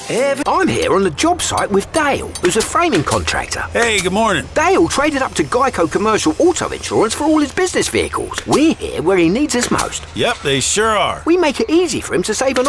I'm here on the job site with Dale, who's a framing contractor. Hey, good morning. Dale traded up to Geico Commercial Auto Insurance for all his business vehicles. We're here where he needs us most. Yep, they sure are. We make it easy for him to save an